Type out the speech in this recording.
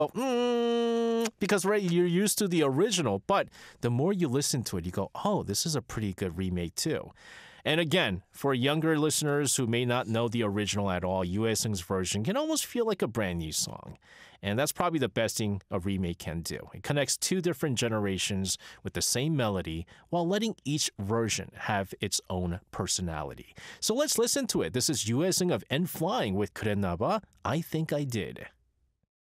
because right, you're used to the original, but the more you listen to it, you go, oh, this is a pretty good remake too. And again, for younger listeners who may not know the original at all, Yue Seung's version can almost feel like a brand new song. And that's probably the best thing a remake can do. It connects two different generations with the same melody while letting each version have its own personality. So let's listen to it. This is Yue Seung of N Flying with 그랬나봐, I Think I Did.